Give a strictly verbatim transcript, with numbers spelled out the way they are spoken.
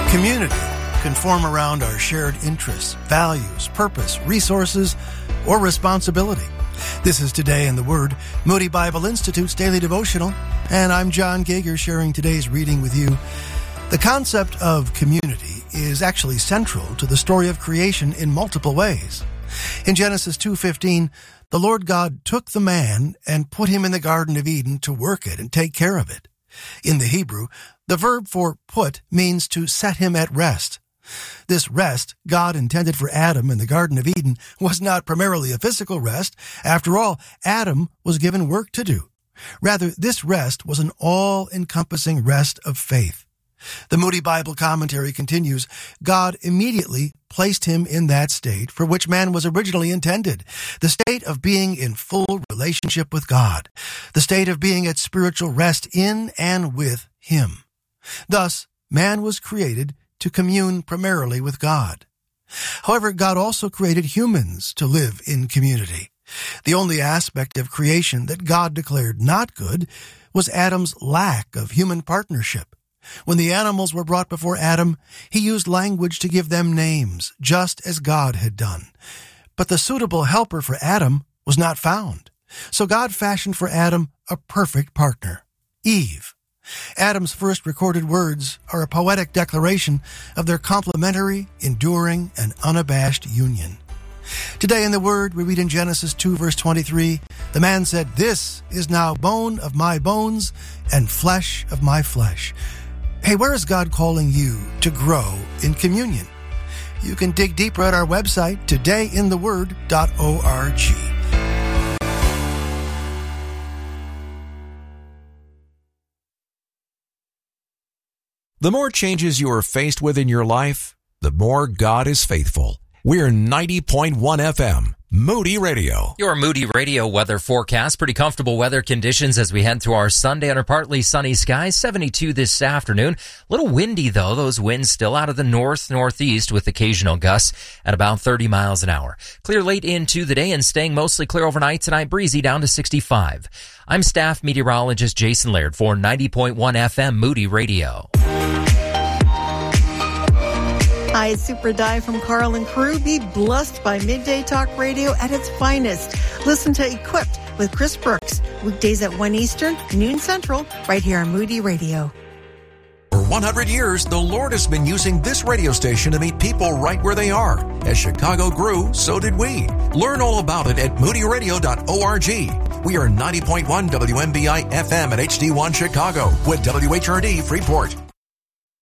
Community can form around our shared interests, values, purpose, resources, or responsibility. This is Today in the Word, Moody Bible Institute's daily devotional, and I'm John Gager sharing today's reading with you. The concept of community is actually central to the story of creation in multiple ways. In Genesis two fifteen, the Lord God took the man and put him in the Garden of Eden to work it and take care of it. In the Hebrew, the verb for put means to set him at rest. This rest God intended for Adam in the Garden of Eden was not primarily a physical rest. After all, Adam was given work to do. Rather, this rest was an all-encompassing rest of faith. The Moody Bible commentary continues, God immediately placed him in that state for which man was originally intended, the state of being in full relationship with God, the state of being at spiritual rest in and with him. Thus, man was created to commune primarily with God. However, God also created humans to live in community. The only aspect of creation that God declared not good was Adam's lack of human partnership. When the animals were brought before Adam, he used language to give them names, just as God had done. But the suitable helper for Adam was not found. So God fashioned for Adam a perfect partner, Eve. Adam's first recorded words are a poetic declaration of their complementary, enduring, and unabashed union. Today in the Word, we read in Genesis two, verse twenty-three, the man said, "This is now bone of my bones and flesh of my flesh." Hey, where is God calling you to grow in communion? You can dig deeper at our website, today in the word dot org. The more changes you are faced with in your life, the more God is faithful. We're ninety point one F M, Moody Radio. Your Moody Radio weather forecast. Pretty comfortable weather conditions as we head through our Sunday under partly sunny skies. seventy-two this afternoon. A little windy, though. Those winds still out of the north-northeast with occasional gusts at about thirty miles an hour. Clear late into the day and staying mostly clear overnight tonight. Breezy down to sixty-five. I'm staff meteorologist Jason Laird for ninety point one F M Moody Radio. Hi, it's Super Di from Carl and crew. Be blessed by Midday Talk Radio at its finest. Listen to Equipped with Chris Brooks, weekdays at one Eastern, noon Central, right here on Moody Radio. For one hundred years, the Lord has been using this radio station to meet people right where they are. As Chicago grew, so did we. Learn all about it at moody radio dot org. We are ninety point one W M B I F M at H D one Chicago with W H R D Freeport.